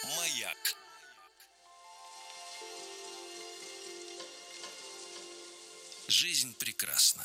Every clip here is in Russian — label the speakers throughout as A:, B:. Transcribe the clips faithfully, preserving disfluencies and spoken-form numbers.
A: Маяк. Жизнь прекрасна.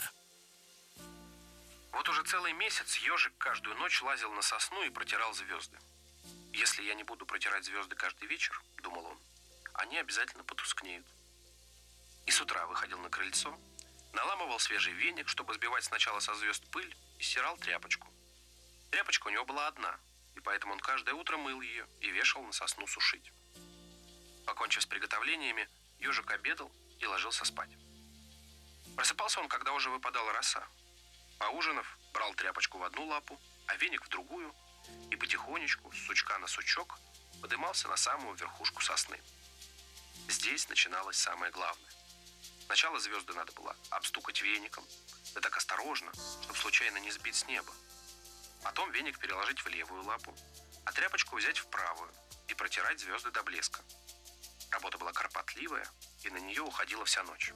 B: Вот уже целый месяц ежик каждую ночь лазил на сосну и протирал звезды. Если я не буду протирать звезды каждый вечер, думал он, они обязательно потускнеют. И с утра выходил на крыльцо, наламывал свежий веник, чтобы сбивать сначала со звезд пыль, и стирал тряпочку. Тряпочка у него была одна, и поэтому он каждое утро мыл ее и вешал на сосну сушить. Покончив с приготовлениями, ежик обедал и ложился спать. Просыпался он, когда уже выпадала роса. Поужинав, брал тряпочку в одну лапу, а веник в другую, и потихонечку, с сучка на сучок, подымался на самую верхушку сосны. Здесь начиналось самое главное. Сначала звезды надо было обстукать веником, да так осторожно, чтобы случайно не сбить с неба. Потом веник переложить в левую лапу, а тряпочку взять в правую и протирать звезды до блеска. Работа была кропотливая, и на нее уходила вся ночь.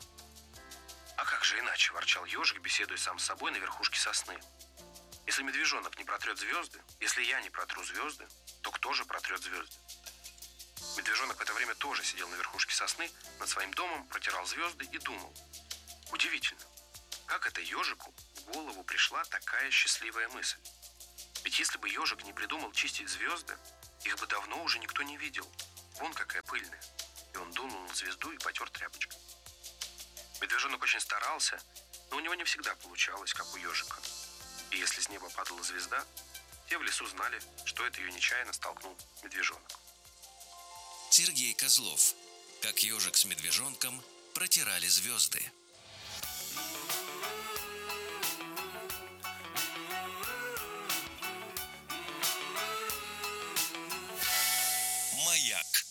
B: «А как же иначе?» – ворчал ежик, беседуя сам с собой на верхушке сосны. «Если медвежонок не протрет звезды, если я не протру звезды, то кто же протрет звезды?» Медвежонок в это время тоже сидел на верхушке сосны, над своим домом, протирал звезды и думал. Удивительно, как это ежику в голову пришла такая счастливая мысль? Ведь если бы ежик не придумал чистить звезды, их бы давно уже никто не видел. Вон какая пыльная. И он дунул на звезду и потер тряпочкой. Медвежонок очень старался, но у него не всегда получалось, как у ежика. И если с неба падала звезда, те в лесу знали, что это ее нечаянно столкнул медвежонок.
A: Сергей Козлов. Как ежик с медвежонком протирали звезды. Маяк.